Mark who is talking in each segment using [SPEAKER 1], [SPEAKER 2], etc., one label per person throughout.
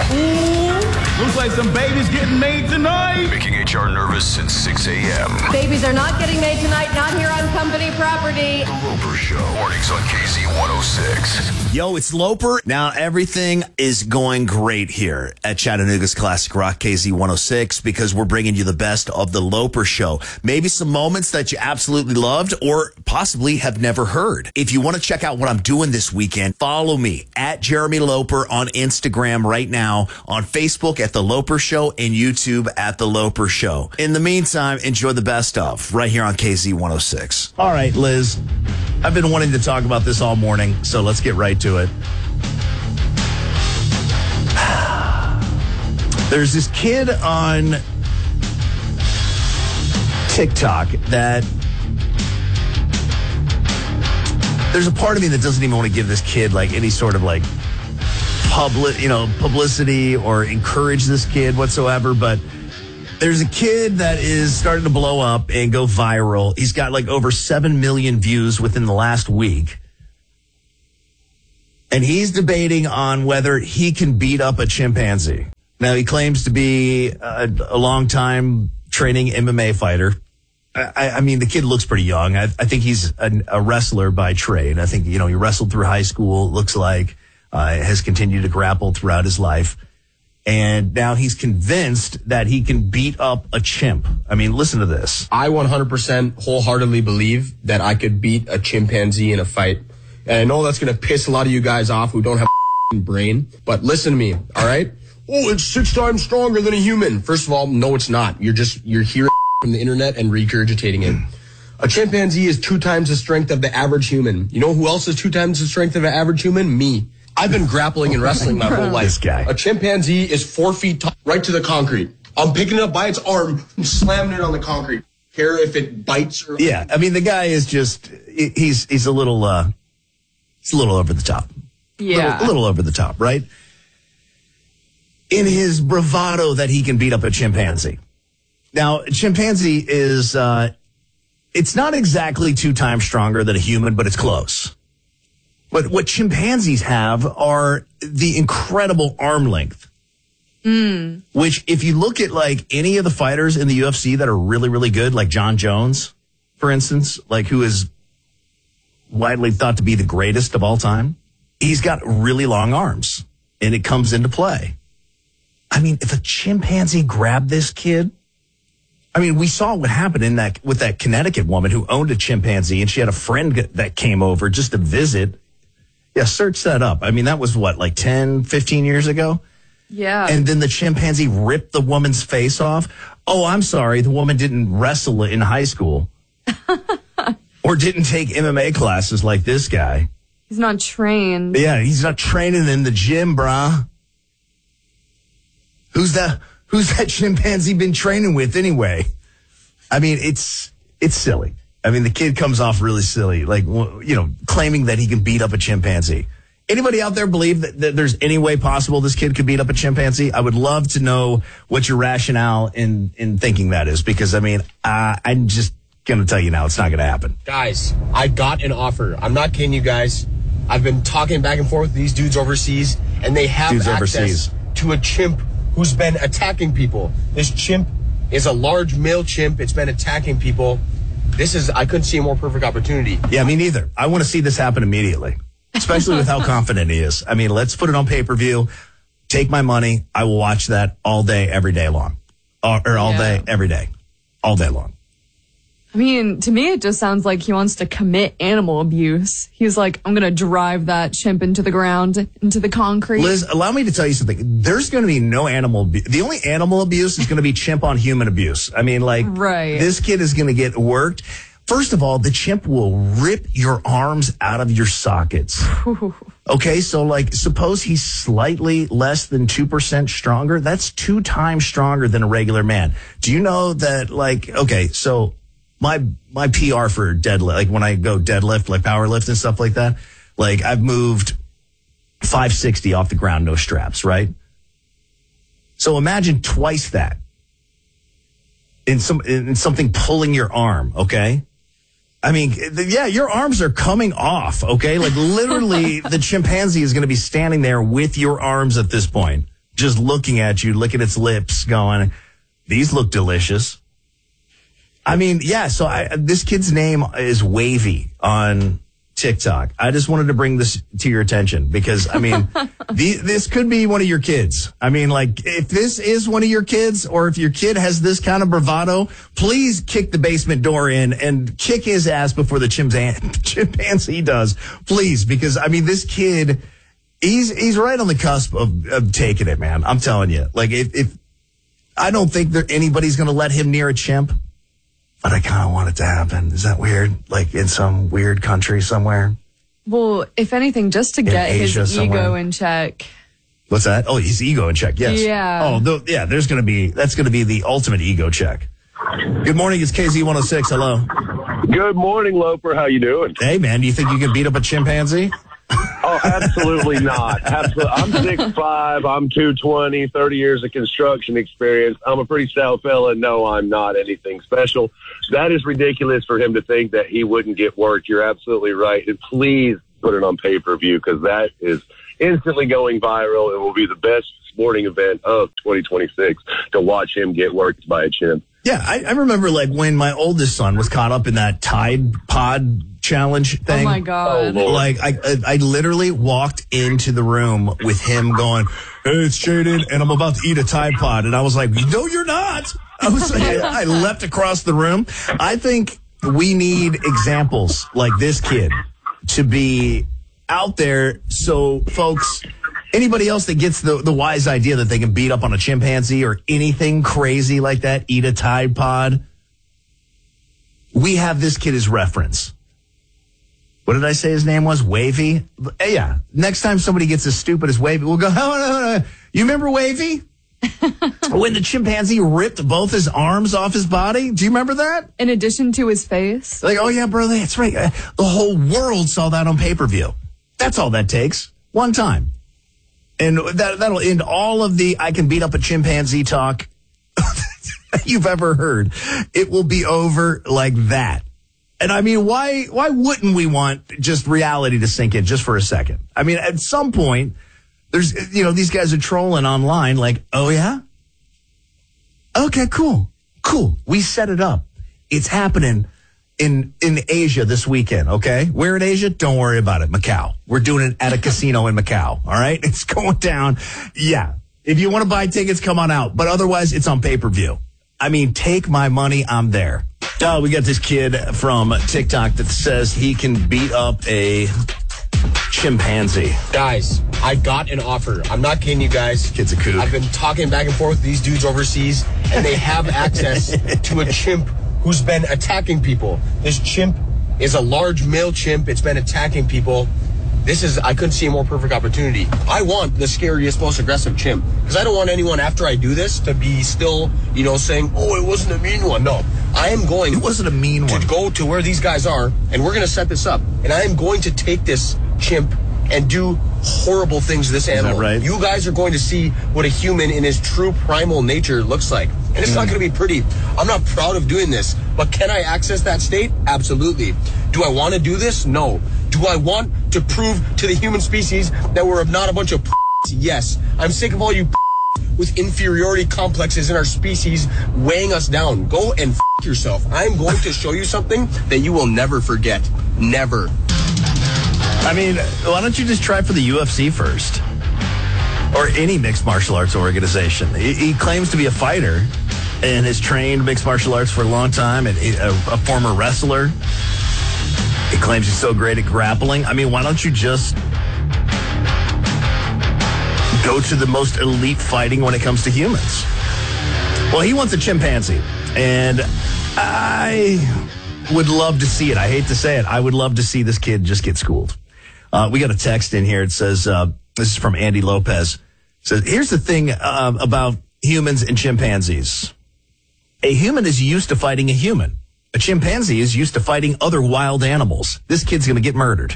[SPEAKER 1] Looks like some babies getting made tonight.
[SPEAKER 2] Making HR nervous since 6 a.m.
[SPEAKER 3] Babies are not getting made tonight, not here on company property.
[SPEAKER 2] The Loper Show. Mornings on KZ 106.
[SPEAKER 4] Yo, it's Loper. Now, everything is going great here at Chattanooga's Classic Rock KZ 106 because we're bringing you the best of the Loper Show. Maybe some moments that you absolutely loved or possibly have never heard. If you want to check out what I'm doing this weekend, follow me at Jeremy Loper on Instagram right now, on Facebook at The Loper Show, and YouTube at The Loper Show. In the meantime, enjoy the best of right here on KZ 106. All right, Liz, I've been wanting to talk about this all morning, so let's get right to it. There's this kid on TikTok that there's a part of me that doesn't even want to give this kid like any sort of like publicity or encourage this kid whatsoever, but there's a kid that is starting to blow up and go viral. He's got like over 7 million views within the last week. And he's debating on whether he can beat up a chimpanzee. Now, he claims to be a long-time training MMA fighter. I mean, the kid looks pretty young. I think he's a wrestler by trade. I think, he wrestled through high school, looks like, has continued to grapple throughout his life. And now he's convinced that he can beat up a chimp. I mean, listen to this.
[SPEAKER 5] I 100% wholeheartedly believe that I could beat a chimpanzee in a fight. And I know that's going to piss a lot of you guys off who don't have a brain. But listen to me, all right? Oh, it's 6 times stronger than a human. First of all, no, it's not. You're hearing from the internet and regurgitating it. A chimpanzee is 2 times the strength of the average human. You know who else is 2 times the strength of an average human? Me. I've been grappling and wrestling my whole life.
[SPEAKER 4] This guy.
[SPEAKER 5] A chimpanzee is 4 feet tall, right to the concrete. I'm picking it up by its arm and slamming it on the concrete. Care if it bites or...
[SPEAKER 4] Yeah, I mean, the guy is just, he's a little over the top.
[SPEAKER 6] Yeah.
[SPEAKER 4] A little over the top, right? In his bravado that he can beat up a chimpanzee. Now, a chimpanzee is, it's not exactly 2 times stronger than a human, but it's close. But what chimpanzees have are the incredible arm length. Which, if you look at like any of the fighters in the UFC that are really, really good, like John Jones, for instance, like who is widely thought to be the greatest of all time, he's got really long arms, and it comes into play. I mean, if a chimpanzee grabbed this kid, I mean, we saw what happened with that Connecticut woman who owned a chimpanzee, and she had a friend that came over just to visit. Yeah, search that up. I mean, that was what, like 10, 15 years ago?
[SPEAKER 6] Yeah.
[SPEAKER 4] And then the chimpanzee ripped the woman's face off. Oh, I'm sorry. The woman didn't wrestle in high school or didn't take MMA classes like this guy.
[SPEAKER 6] He's not trained.
[SPEAKER 4] Yeah, he's not training in the gym, brah. Who's that chimpanzee been training with anyway? I mean, it's silly. I mean, the kid comes off really silly, like, claiming that he can beat up a chimpanzee. Anybody out there believe that there's any way possible this kid could beat up a chimpanzee? I would love to know what your rationale in thinking that is, because, I mean, I'm just going to tell you now, it's not going to happen.
[SPEAKER 5] Guys, I got an offer. I'm not kidding you guys. I've been talking back and forth with these dudes overseas, and they have access to a chimp who's been attacking people. This chimp is a large male chimp. It's been attacking people. I couldn't see a more perfect opportunity.
[SPEAKER 4] Yeah, me neither. I want to see this happen immediately, especially with how confident he is. I mean, let's put it on pay-per-view. Take my money. I will watch that all day, every day long. Day, every day. All day long.
[SPEAKER 6] I mean, to me, it just sounds like he wants to commit animal abuse. He's like, I'm going to drive that chimp into the ground, into the concrete.
[SPEAKER 4] Liz, allow me to tell you something. There's going to be no animal abuse. The only animal abuse is going to be chimp on human abuse. I mean, like,
[SPEAKER 6] right.
[SPEAKER 4] This kid is going to get worked. First of all, the chimp will rip your arms out of your sockets. Okay, so like, suppose he's slightly less than 2% stronger. That's 2 times stronger than a regular man. Do you know that, like, okay, so my PR for deadlift, like when I go deadlift, like power lift and stuff like that, like I've moved 560 off the ground, no straps, right? So imagine twice that in something pulling your arm, okay? I mean, yeah, your arms are coming off, okay? Like literally the chimpanzee is going to be standing there with your arms at this point, just looking at you, licking its lips, going, these look delicious. I mean, yeah, so this kid's name is Wavy on TikTok. I just wanted to bring this to your attention because, I mean, this could be one of your kids. I mean, like, if this is one of your kids or if your kid has this kind of bravado, please kick the basement door in and kick his ass before the chimpanzee does. Please, because, I mean, this kid, he's right on the cusp of taking it, man. I'm telling you. Like, if I don't think that anybody's going to let him near a chimp. But I kind of want it to happen. Is that weird? Like in some weird country somewhere?
[SPEAKER 6] Well, if anything, just to get his ego in check.
[SPEAKER 4] What's that? Oh, his ego in check. Yes.
[SPEAKER 6] Yeah.
[SPEAKER 4] Oh, yeah. That's going to be the ultimate ego check. Good morning. It's KZ106. Hello.
[SPEAKER 7] Good morning, Loper. How you doing?
[SPEAKER 4] Hey, man. Do you think you can beat up a chimpanzee?
[SPEAKER 7] Oh, absolutely not. Absolutely. I'm 6'5", I'm 220, 30 years of construction experience. I'm a pretty stout fella. No, I'm not anything special. That is ridiculous for him to think that he wouldn't get worked. You're absolutely right. And please put it on pay-per-view because that is instantly going viral. It will be the best sporting event of 2026 to watch him get worked by a chimp.
[SPEAKER 4] Yeah, I remember like when my oldest son was caught up in that Tide Pod challenge thing.
[SPEAKER 6] Oh my God.
[SPEAKER 7] Oh,
[SPEAKER 4] like I literally walked into the room with him going, hey, it's Jaden and I'm about to eat a Tide Pod. And I was like, no, you're not. I leapt across the room. I think we need examples like this kid to be out there. So folks, anybody else that gets the wise idea that they can beat up on a chimpanzee or anything crazy like that, eat a Tide Pod, we have this kid as reference. What did I say his name was? Wavy? Yeah. Next time somebody gets as stupid as Wavy, we'll go, oh, no. You remember Wavy? When the chimpanzee ripped both his arms off his body? Do you remember that?
[SPEAKER 6] In addition to his face?
[SPEAKER 4] Like, oh, yeah, bro, that's right. The whole world saw that on pay-per-view. That's all that takes. One time. And that'll end all of the I can beat up a chimpanzee talk you've ever heard. It will be over like that. And I mean, why wouldn't we want just reality to sink in just for a second? I mean, at some point, there's, these guys are trolling online like, oh yeah? Okay, cool. We set it up. It's happening in Asia this weekend, okay? Where in Asia? Don't worry about it. Macau. We're doing it at a casino in Macau, all right? It's going down. Yeah. If you want to buy tickets, come on out. But otherwise, it's on pay-per-view. I mean, take my money. I'm there. Oh, we got this kid from TikTok that says he can beat up a chimpanzee.
[SPEAKER 5] Guys, I got an offer. I'm not kidding you guys.
[SPEAKER 4] Kid's a kook.
[SPEAKER 5] I've been talking back and forth with these dudes overseas, and they have access to a chimp who's been attacking people. This chimp is a large male chimp. It's been attacking people. I couldn't see a more perfect opportunity. I want the scariest, most aggressive chimp. Because I don't want anyone after I do this to be still, saying, oh, it wasn't a mean one. No, I am going.
[SPEAKER 4] It wasn't a mean one.
[SPEAKER 5] To go to where these guys are, and we're going to set this up. And I am going to take this chimp and do horrible things to this animal.
[SPEAKER 4] Is that right?
[SPEAKER 5] You guys are going to see what a human in his true primal nature looks like. And it's not going to be pretty. I'm not proud of doing this, but can I access that state? Absolutely. Do I want to do this? No. Do I want to prove to the human species that we're not a bunch of Yes. I'm sick of all you with inferiority complexes in our species weighing us down. Go and yourself. I'm going to show you something that you will never forget. Never.
[SPEAKER 4] I mean, why don't you just try for the UFC first? Or any mixed martial arts organization. He claims to be a fighter and has trained mixed martial arts for a long time, and a former wrestler. He claims he's so great at grappling. I mean, why don't you just go to the most elite fighting when it comes to humans? Well, he wants a chimpanzee, and I would love to see it. I hate to say it. I would love to see this kid just get schooled. We got a text in here. It says, this is from Andy Lopez. It says, here's the thing about humans and chimpanzees. A human is used to fighting a human. A chimpanzee is used to fighting other wild animals. This kid's going to get murdered.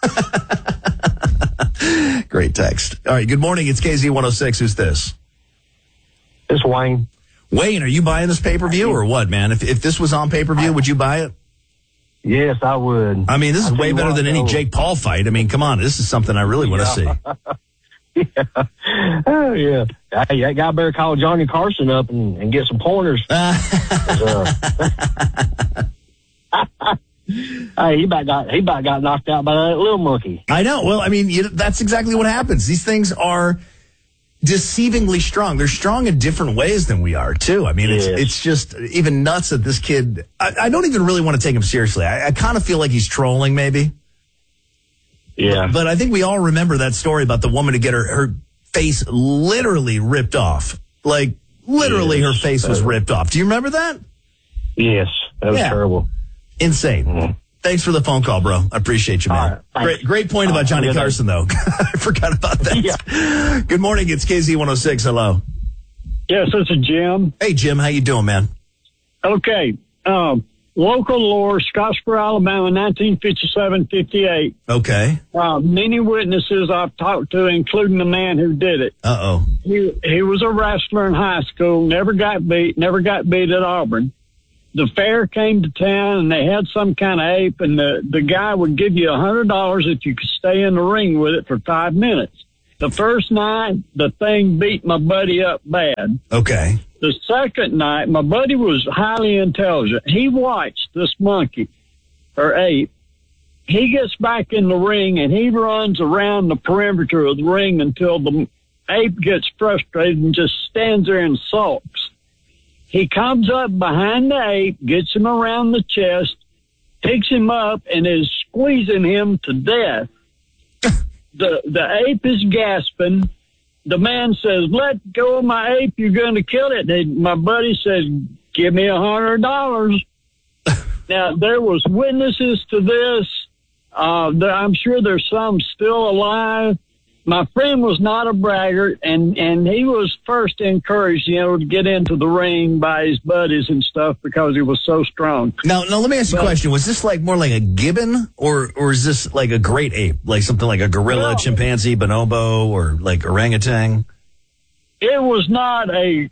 [SPEAKER 4] Great text. All right, good morning. It's KZ106. Who's this?
[SPEAKER 7] It's Wayne.
[SPEAKER 4] Wayne, are you buying this pay-per-view or what, man? If this was on pay-per-view, would you buy it?
[SPEAKER 7] Yes, I would.
[SPEAKER 4] I mean, this is way better than any Jake Paul fight. I mean, come on. This is something I really want to see.
[SPEAKER 8] Oh, yeah. Hey, that guy better call Johnny Carson up and get some pointers. Hey, he about got knocked out by that little monkey.
[SPEAKER 4] I know. Well, I mean, that's exactly what happens. These things are deceivingly strong. They're strong in different ways than we are, too. I mean, it's just even nuts that this kid, I don't even really want to take him seriously. I kind of feel like he's trolling, maybe.
[SPEAKER 8] Yeah.
[SPEAKER 4] But I think we all remember that story about the woman to get her face literally ripped off. Like, literally her face was ripped off. Do you remember that?
[SPEAKER 8] Yes. That was terrible.
[SPEAKER 4] Insane. Mm-hmm. Thanks for the phone call, bro. I appreciate you, man. Great point about Johnny Carson, though. I forgot about that. Yeah. Good morning. It's KZ106. Hello.
[SPEAKER 9] Yes, this is Jim.
[SPEAKER 4] Hey, Jim. How you doing, man?
[SPEAKER 9] Okay. Local lore, Scottsboro, Alabama, 1957-58.
[SPEAKER 4] Okay.
[SPEAKER 9] Many witnesses I've talked to, including the man who did it.
[SPEAKER 4] Uh-oh.
[SPEAKER 9] He was a wrestler in high school, never got beat at Auburn. The fair came to town, and they had some kind of ape, and the guy would give you $100 if you could stay in the ring with it for 5 minutes. The first night, the thing beat my buddy up bad.
[SPEAKER 4] Okay.
[SPEAKER 9] The second night, my buddy was highly intelligent. He watched this monkey, or ape. He gets back in the ring, and he runs around the perimeter of the ring until the ape gets frustrated and just stands there and sulks. He comes up behind the ape, gets him around the chest, picks him up, and is squeezing him to death. The ape is gasping. The man says, "Let go of my ape, you're going to kill it." And my buddy says, "Give me $100. Now, there was witnesses to this. I'm sure there's some still alive. My friend was not a braggart, and he was first encouraged, to get into the ring by his buddies and stuff because he was so strong.
[SPEAKER 4] Now let me ask you a question. Was this more like a gibbon, or is this like a great ape, like something like a gorilla, chimpanzee, bonobo, or like orangutan?
[SPEAKER 9] It was not a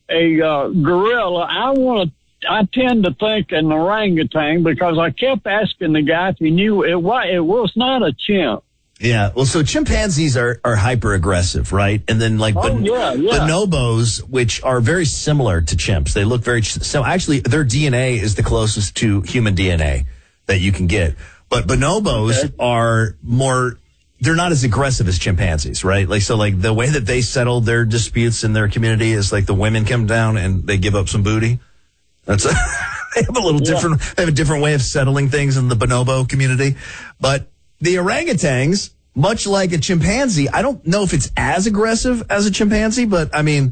[SPEAKER 9] gorilla. I tend to think an orangutan because I kept asking the guy if he knew it was not a chimp.
[SPEAKER 4] Yeah, well, so chimpanzees are hyper aggressive, right? And then bonobos, which are very similar to chimps. They look so actually their DNA is the closest to human DNA that you can get. But bonobos are they're not as aggressive as chimpanzees, right? The way that they settle their disputes in their community is like the women come down and they give up some booty. They have a different way of settling things in the bonobo community. But the orangutans, much like a chimpanzee, I don't know if it's as aggressive as a chimpanzee, but I mean,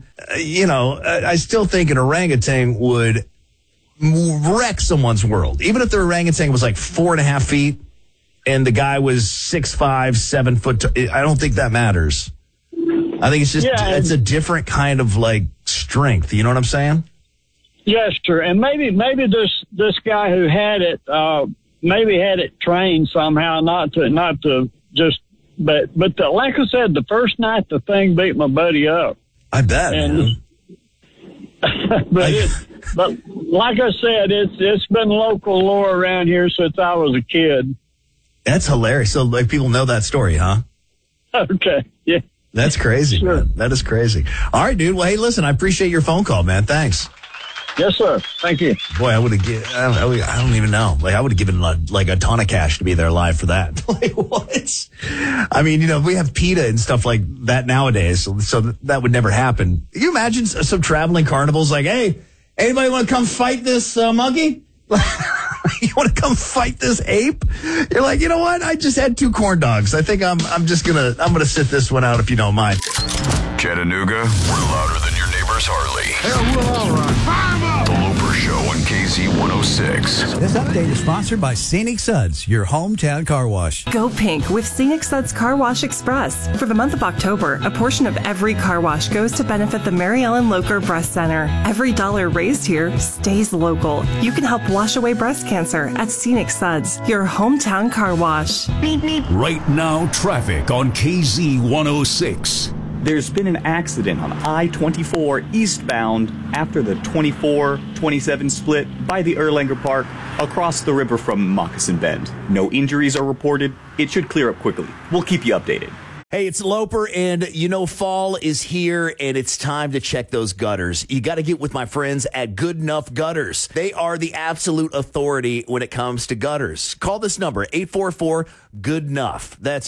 [SPEAKER 4] I still think an orangutan would wreck someone's world. Even if the orangutan was like 4.5 feet and the guy was 6'5", 7 foot, I don't think that matters. I think it's just, it's a different kind of strength. You know what I'm saying?
[SPEAKER 9] Yes, sir. And maybe this guy who had it, maybe had it trained somehow not to just, but like I said, the first night the thing beat my buddy up.
[SPEAKER 4] I bet. Man.
[SPEAKER 9] But like I said, it's been local lore around here since I was a kid.
[SPEAKER 4] That's hilarious. So people know that story, huh?
[SPEAKER 9] Okay. Yeah.
[SPEAKER 4] That's crazy, man. That is crazy. All right, dude. Well, hey, listen, I appreciate your phone call, man. Thanks.
[SPEAKER 9] Yes, sir. Thank you.
[SPEAKER 4] Boy, I would have I don't even know. I would have given a ton of cash to be there live for that. What? I mean, we have PETA and stuff like that nowadays, so that would never happen. Can you imagine some traveling carnivals hey, anybody want to come fight this monkey? You want to come fight this ape? You're like, you know what? I just had 2 corn dogs. I think I'm gonna sit this one out if you don't mind.
[SPEAKER 2] Chattanooga, we're louder than your neighbor's Harley.
[SPEAKER 1] Yeah, we're all right. Fire 'em up!
[SPEAKER 2] The Loper Show on KZ106.
[SPEAKER 10] This update is sponsored by Scenic Suds, your hometown car wash.
[SPEAKER 11] Go pink with Scenic Suds Car Wash Express. For the month of October, a portion of every car wash goes to benefit the Mary Ellen Locher Breast Center. Every dollar raised here stays local. You can help wash away breast cancer at Scenic Suds, your hometown car wash.
[SPEAKER 12] Beep, beep. Right now, traffic on KZ106.
[SPEAKER 13] There's been an accident on I-24 eastbound after the 24-27 split by the Erlanger Park across the river from Moccasin Bend. No injuries are reported. It should clear up quickly. We'll keep you updated.
[SPEAKER 4] Hey, it's Loper, and you know fall is here, and it's time to check those gutters. You got to get with my friends at Good Enough Gutters. They are the absolute authority when it comes to gutters. Call this number, 844-GOOD-NUFF. That's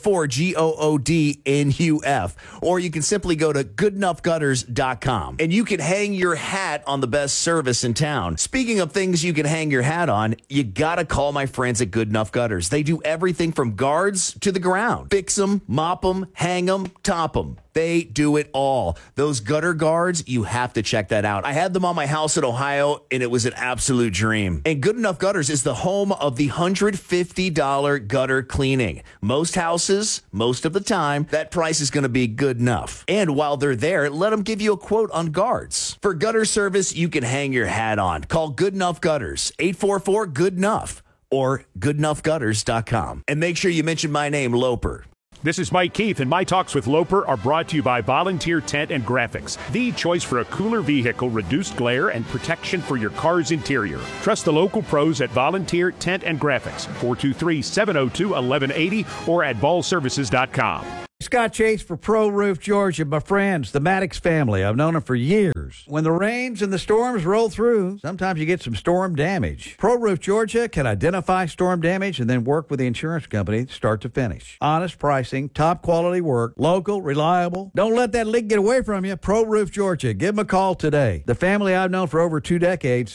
[SPEAKER 4] 844-GOODNUF. Or you can simply go to goodenoughgutters.com, and you can hang your hat on the best service in town. Speaking of things you can hang your hat on, you got to call my friends at Good Enough Gutters. They do everything from guards to the ground. Fix them, mop them, hang them, top them. They do it all. Those gutter guards, you have to check that out. I had them on my house in Ohio, and it was an absolute dream. And Good Enough Gutters is the home of the $150 gutter cleaning. Most houses, most of the time, that price is going to be good enough. And while they're there, let them give you a quote on guards. For gutter service, you can hang your hat on. Call Good Enough Gutters, 844-GOOD-NUFF, or goodenoughgutters.com. And make sure you mention my name, Loper.
[SPEAKER 14] This is Mike Keith, and my talks with Loper are brought to you by Volunteer Tent and Graphics, the choice for a cooler vehicle, reduced glare, and protection for your car's interior. Trust the local pros at Volunteer Tent and Graphics, 423-702-1180 or at ballservices.com.
[SPEAKER 10] Scott Chase for Pro Roof Georgia, my friends, the Maddox family. I've known them for years. When the rains and the storms roll through, sometimes you get some storm damage. Pro Roof Georgia can identify storm damage and then work with the insurance company start to finish. Honest pricing, top quality work, local, reliable. Don't let that leak get away from you. Pro Roof Georgia. Give them a call today. The family I've known for over 2 decades,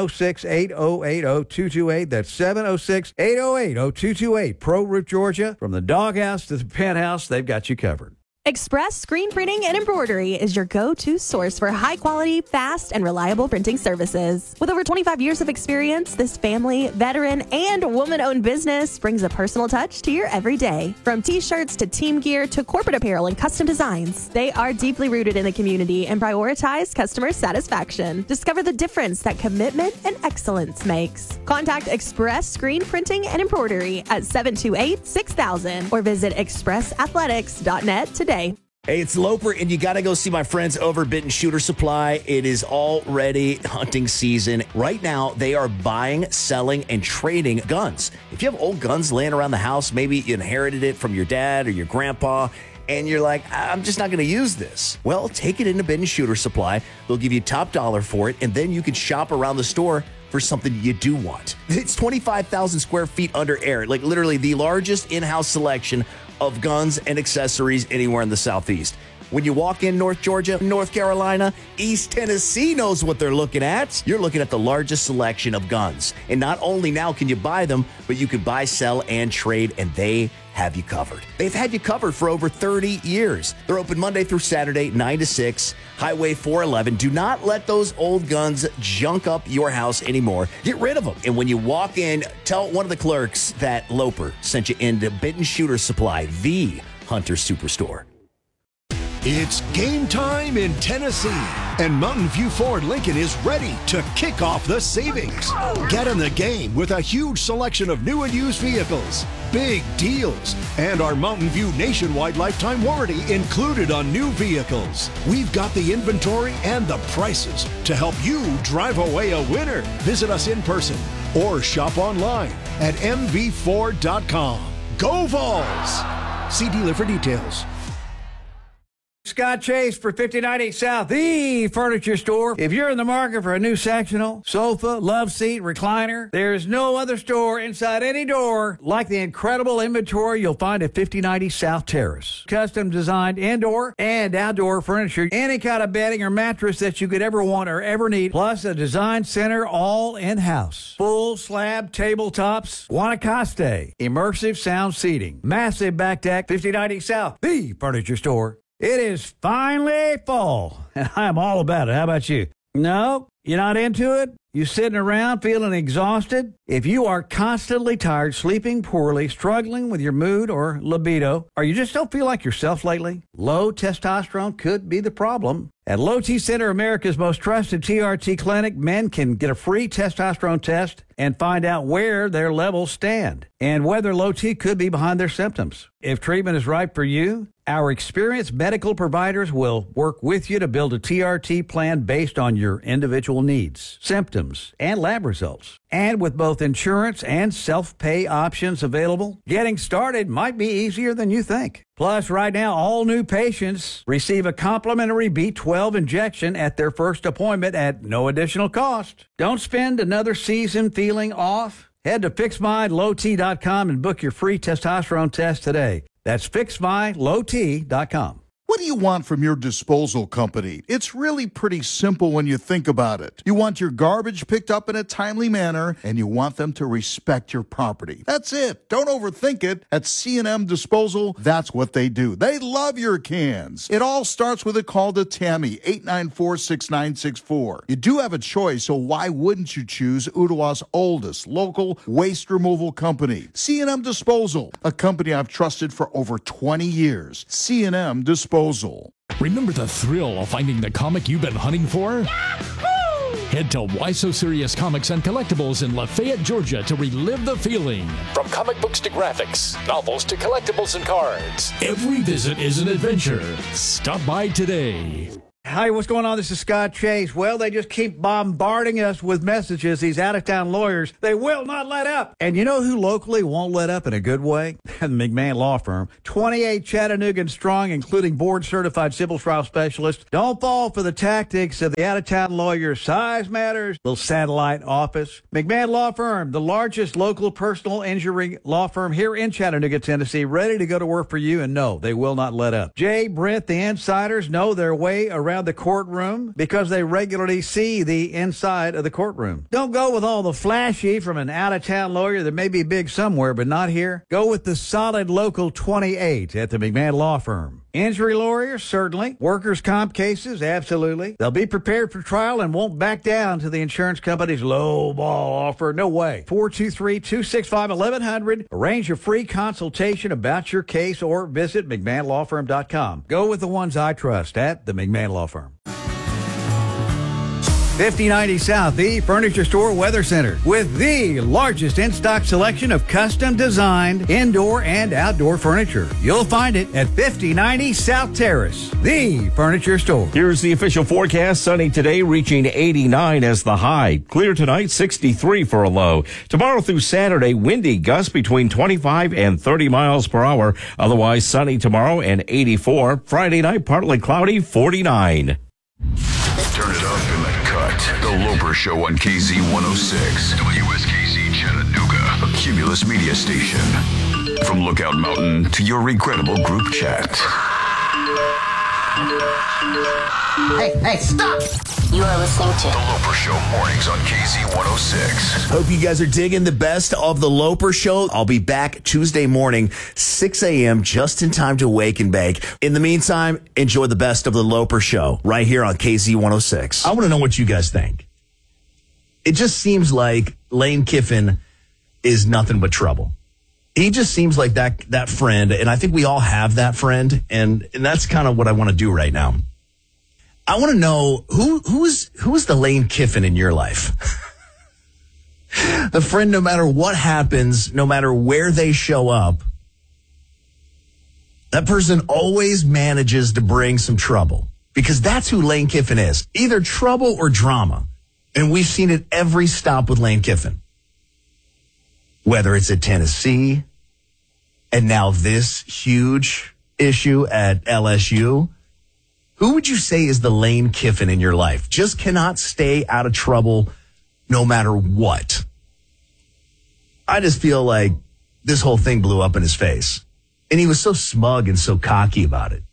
[SPEAKER 10] 706-808-0228. That's 706-808-0228. Pro Roof Georgia. From the doghouse to the penthouse, they've got you covered.
[SPEAKER 15] Express Screen Printing and Embroidery is your go-to source for high-quality, fast, and reliable printing services. With over 25 years of experience, this family, veteran, and woman-owned business brings a personal touch to your everyday. From T-shirts to team gear to corporate apparel and custom designs, they are deeply rooted in the community and prioritize customer satisfaction. Discover the difference that commitment and excellence makes. Contact Express Screen Printing and Embroidery at 728-6000 or visit expressathletics.net today.
[SPEAKER 4] Hey, it's Loper, and you got to go see my friends over at Benton Shooter Supply. It is already hunting season. Right now, they are buying, selling, and trading guns. If you have old guns laying around the house, maybe you inherited it from your dad or your grandpa, and you're like, I'm just not going to use this. Well, take it into Benton Shooter Supply. They'll give you top dollar for it, and then you can shop around the store for something you do want. It's 25,000 square feet under air, like literally the largest in-house selection of guns and accessories anywhere in the Southeast. When you walk in North Georgia, North Carolina, East Tennessee knows what they're looking at. You're looking at the largest selection of guns. And not only now can you buy them, but you can buy, sell, and trade, and they have you covered. They've had you covered for over 30 years. They're open Monday through Saturday, 9 to 6, Highway 411. Do not let those old guns junk up your house anymore. Get rid of them. And when you walk in, tell one of the clerks that Loper sent you into Benton Shooter Supply, the Hunter Superstore.
[SPEAKER 16] It's game time in Tennessee, and Mountain View Ford Lincoln is ready to kick off the savings. Get in the game with a huge selection of new and used vehicles, big deals, and our Mountain View nationwide lifetime warranty included on new vehicles. We've got the inventory and the prices to help you drive away a winner. Visit us in person or shop online at mvford.com. Go Vols! See dealer for details.
[SPEAKER 10] Scott Chase for 5090 South, the furniture store. If you're in the market for a new sectional, sofa, love seat, recliner, there's no other store inside any door like the incredible inventory you'll find at 5090 South Terrace. Custom designed indoor and outdoor furniture, any kind of bedding or mattress that you could ever want or ever need, plus a design center all in-house. Full slab tabletops, Guanacaste, immersive sound seating, massive back deck, 5090 South, the furniture store. It is finally fall, and I'm all about it. How about you? No? You're not into it? You sitting around feeling exhausted? If you are constantly tired, sleeping poorly, struggling with your mood or libido, or you just don't feel like yourself lately, low testosterone could be the problem. At Low T Center, America's most trusted TRT clinic, men can get a free testosterone test and find out where their levels stand and whether low T could be behind their symptoms. If treatment is right for you, our experienced medical providers will work with you to build a TRT plan based on your individual actual needs, symptoms, and lab results. And with both insurance and self-pay options available, getting started might be easier than you think. Plus, right now, all new patients receive a complimentary B12 injection at their first appointment at no additional cost. Don't spend another season feeling off. Head to FixMyLowT.com and book your free testosterone test today. That's FixMyLowT.com.
[SPEAKER 1] What do you want from your disposal company? It's really pretty simple when you think about it. You want your garbage picked up in a timely manner, and you want them to respect your property. That's it. Don't overthink it. At C&M Disposal, that's what they do. They love your cans. It all starts with a call to Tammy, 894-6964. You do have a choice, so why wouldn't you choose Ottawa's oldest local waste removal company? C&M Disposal, a company I've trusted for over 20 years. C&M Disposal.
[SPEAKER 17] Remember the thrill of finding the comic you've been hunting for? Yahoo! Head to Why So Serious Comics and Collectibles in Lafayette, Georgia to relive the feeling.
[SPEAKER 18] From comic books to graphics, novels to collectibles and cards.
[SPEAKER 17] Every visit is an adventure. Stop by today.
[SPEAKER 10] Hi, what's going on? This is Scott Chase. Well, they just keep bombarding us with messages, these out-of-town lawyers. They will not let up. And you know who locally won't let up in a good way? The McMahon Law Firm. 28 Chattanooga strong, including board-certified civil trial specialists. Don't fall for the tactics of the out-of-town lawyers. Size matters. Little satellite office. McMahon Law Firm, the largest local personal injury law firm here in Chattanooga, Tennessee, ready to go to work for you, and no, they will not let up. Jay, Brent, the insiders know their way around the courtroom because they regularly see the inside of the courtroom. Don't go with all the flashy from an out-of-town lawyer that may be big somewhere but not here. Go with the solid local 28 at the McMahon Law Firm. Injury lawyers, certainly. Workers' comp cases, absolutely. They'll be prepared for trial and won't back down to the insurance company's low ball offer. No way. 423-265-1100. Arrange a free consultation about your case or visit McMahonLawFirm.com. Go with the ones I trust at the McMahon Law Firm. 5090 South, the Furniture Store Weather Center, with the largest in-stock selection of custom-designed indoor and outdoor furniture. You'll find it at 5090 South Terrace, the Furniture Store.
[SPEAKER 19] Here's the official forecast. Sunny today, reaching 89 as the high. Clear tonight, 63 for a low. Tomorrow through Saturday, windy, gusts between 25 and 30 miles per hour. Otherwise, sunny tomorrow and 84. Friday night, partly cloudy, 49.
[SPEAKER 2] Turn it up in the cut. The Loper Show on KZ 106. WSKZ Chattanooga. A Cumulus media station. From Lookout Mountain to your regrettable group chat.
[SPEAKER 20] Hey, stop! You are listening to
[SPEAKER 2] The Loper Show mornings on KZ 106.
[SPEAKER 4] Hope you guys are digging the best of The Loper Show. I'll be back Tuesday morning, 6 a.m., just in time to wake and bake. In the meantime, enjoy the best of The Loper Show right here on KZ 106. I want to know what you guys think. It just seems like Lane Kiffin is nothing but trouble. He just seems like that friend, and I think we all have that friend, and that's kind of what I want to do right now. I want to know who's the Lane Kiffin in your life? The friend, no matter what happens, no matter where they show up, that person always manages to bring some trouble, because that's who Lane Kiffin is. Either trouble or drama. And we've seen it every stop with Lane Kiffin. Whether it's at Tennessee and now this huge issue at LSU. Who would you say is the Lane Kiffin in your life? Just cannot stay out of trouble no matter what. I just feel like this whole thing blew up in his face. And he was so smug and so cocky about it.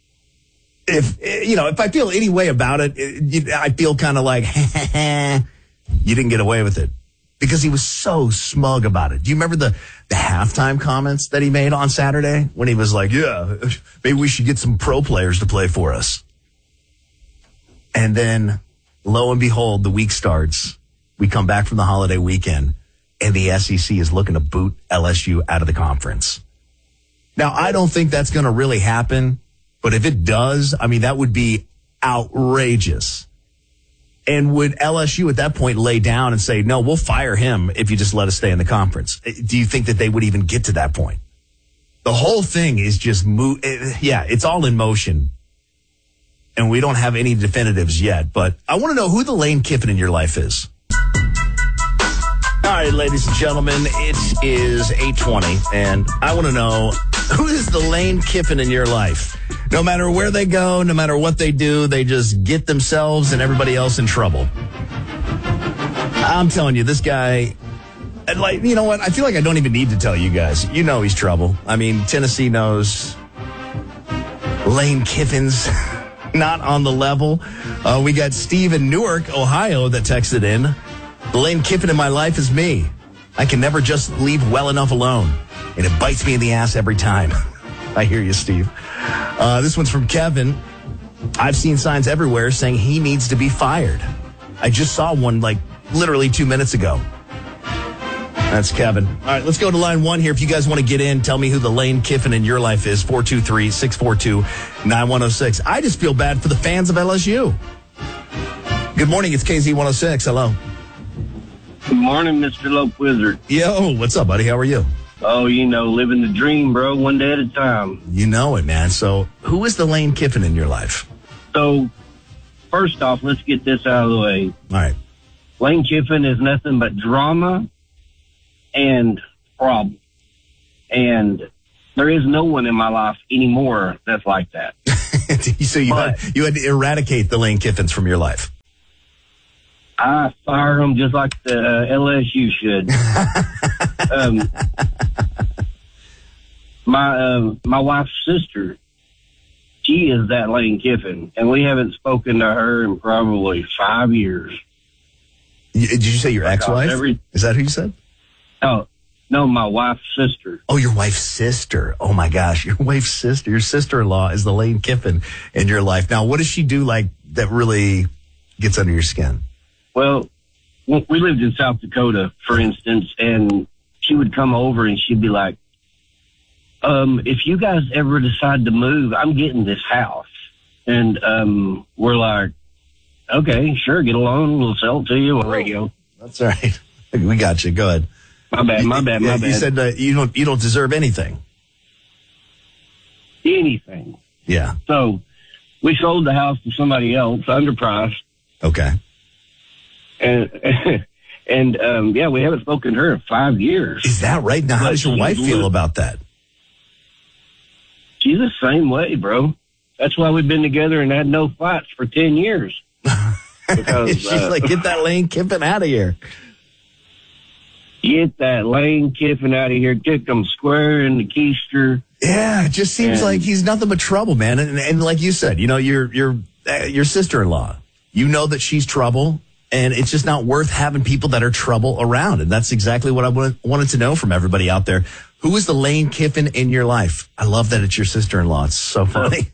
[SPEAKER 4] If I feel any way about it, I feel kind of like, you didn't get away with it. Because he was so smug about it. Do you remember the halftime comments that he made on Saturday? When he was like, yeah, maybe we should get some pro players to play for us. And then, lo and behold, the week starts. We come back from the holiday weekend, and the SEC is looking to boot LSU out of the conference. Now, I don't think that's going to really happen. But if it does, I mean, that would be outrageous. And would LSU at that point lay down and say, no, we'll fire him if you just let us stay in the conference? Do you think that they would even get to that point? The whole thing is just it's all in motion. and we don't have any definitives yet, but I want to know who the Lane Kiffin in your life is. All right, ladies and gentlemen, it is 8:20, and I want to know who is the Lane Kiffin in your life. No matter where they go, no matter what they do, they just get themselves and everybody else in trouble. I'm telling you, this guy, like, you know what? I feel like I don't even need to tell you guys. You know he's trouble. I mean, Tennessee knows Lane Kiffin's not on the level. We got Steve in Newark, Ohio, that texted in. The Lane Kiffin in my life is me. I can never just leave well enough alone, and it bites me in the ass every time. I hear you, Steve. This one's from Kevin. I've seen signs everywhere saying he needs to be fired. I just saw one like literally 2 minutes ago. That's Kevin. All right, let's go to line 1 here. If you guys want to get in, tell me who the Lane Kiffin in your life is. 423-642-9106. I just feel bad for the fans of LSU. Good morning. It's KZ106. Hello.
[SPEAKER 21] Good morning, Mr. Lope Wizard.
[SPEAKER 4] Yo, what's up, buddy? How are you?
[SPEAKER 21] Oh, you know, living the dream, bro, one day at a time.
[SPEAKER 4] You know it, man. So who is the Lane Kiffin in your life?
[SPEAKER 21] So, first off, let's get this out of the way.
[SPEAKER 4] All right.
[SPEAKER 21] Lane Kiffin is nothing but drama and problem. And there is no one in my life anymore that's like that.
[SPEAKER 4] So you had to eradicate the Lane Kiffins from your life.
[SPEAKER 21] I fire them just like the LSU should. My wife's sister, she is that Lane Kiffin, and we haven't spoken to her in probably 5 years.
[SPEAKER 4] Did you say your ex-wife? Is that who you said?
[SPEAKER 21] Oh, no, my wife's sister.
[SPEAKER 4] Oh, your wife's sister. Oh, my gosh. Your wife's sister, your sister-in-law is the Lane Kiffin in your life. Now, what does she do like that really gets under your skin?
[SPEAKER 21] Well, we lived in South Dakota, for instance, and she would come over and she'd be like, if you guys ever decide to move, I'm getting this house. And we're like, okay, sure, get a loan. We'll sell it to you on radio.
[SPEAKER 4] That's all right. We got you. Go ahead.
[SPEAKER 21] My bad.
[SPEAKER 4] You said you don't deserve anything.
[SPEAKER 21] Anything.
[SPEAKER 4] Yeah.
[SPEAKER 21] So we sold the house to somebody else, underpriced.
[SPEAKER 4] Okay.
[SPEAKER 21] And yeah, we haven't spoken to her in 5 years.
[SPEAKER 4] Is that right? Now, how does your wife feel about that?
[SPEAKER 21] She's the same way, bro. That's why we've been together and had no fights for 10 years. Because,
[SPEAKER 4] she's like, get that Lane Kiffin out of here.
[SPEAKER 21] Get that Lane Kiffin out of here. Kick him square in the keister.
[SPEAKER 4] Yeah, it just seems like he's nothing but trouble, man. And like you said, you know, your sister-in-law, you know that she's trouble. And it's just not worth having people that are trouble around. And that's exactly what I wanted to know from everybody out there. Who is the Lane Kiffin in your life? I love that it's your sister-in-law. It's so funny.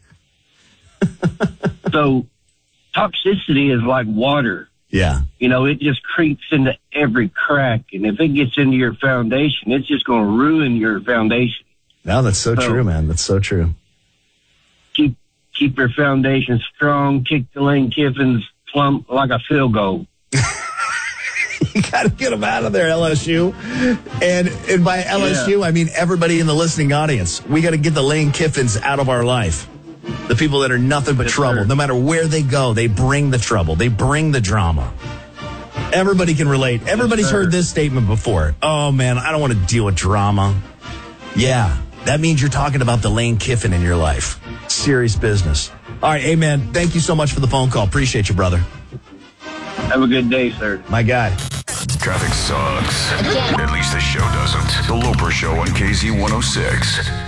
[SPEAKER 21] So toxicity is like water.
[SPEAKER 4] Yeah.
[SPEAKER 21] You know, it just creeps into every crack. And if it gets into your foundation, it's just going to ruin your foundation.
[SPEAKER 4] No, that's so true, man. That's so true.
[SPEAKER 21] Keep your foundation strong. Kick the Lane Kiffins plump like a field goal.
[SPEAKER 4] You got to get them out of there, LSU. And by LSU, I mean everybody in the listening audience. We got to get the Lane Kiffins out of our life. The people that are nothing but trouble. No matter where they go, they bring the trouble. They bring the drama. Everybody can relate. Everybody's heard this statement before. Oh, man, I don't want to deal with drama. Yeah, that means you're talking about the Lane Kiffin in your life. Serious business. All right, hey, man, thank you so much for the phone call. Appreciate you, brother.
[SPEAKER 21] Have a good day, sir.
[SPEAKER 4] My guy.
[SPEAKER 2] Traffic sucks. At least the show doesn't. The Loper Show on KZ106.